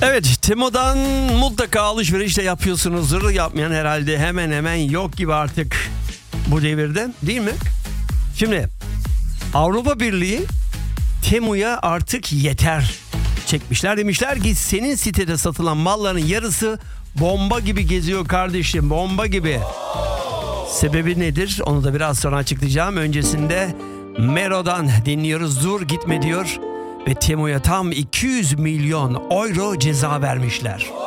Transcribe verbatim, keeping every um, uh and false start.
Evet, Temu'dan mutlaka alışveriş de yapıyorsunuzdur. Yapmayan herhalde hemen hemen yok gibi artık bu devirde, değil mi? Şimdi Avrupa Birliği Temu'ya artık yeter çekmişler. Demişler ki senin sitede satılan malların yarısı bomba gibi geziyor kardeşim, bomba gibi. Sebebi nedir? Onu da biraz sonra açıklayacağım. Öncesinde Mero'dan dinliyoruz. Dur gitme diyor. Ve Temu'ya tam iki yüz milyon euro ceza vermişler.